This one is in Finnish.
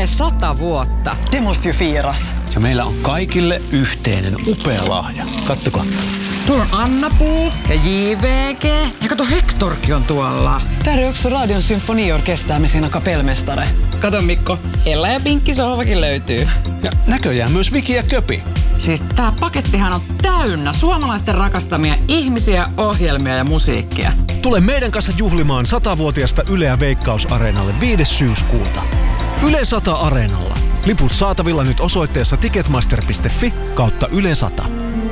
Yle 100 vuotta. Det ju firas. Ja meillä on kaikille yhteinen upea lahja. Kattokaa. Tuolla on Anna-Puu ja JVG. Ja kato, Hektorkin on tuolla. Där är också Radion symfoniorkester med sina kapellmästare. Kato Mikko, Ella ja Pinkki sohvakin löytyy. Ja näköjään myös Viki ja Köpi. Siis tää pakettihan on täynnä suomalaisten rakastamia ihmisiä, ohjelmia ja musiikkia. Tule meidän kanssa juhlimaan 100-vuotiasta Yleä Veikkaus-areenalle 5. syyskuuta. Yle 100 Areenalla. Liput saatavilla nyt osoitteessa ticketmaster.fi/Yle 100.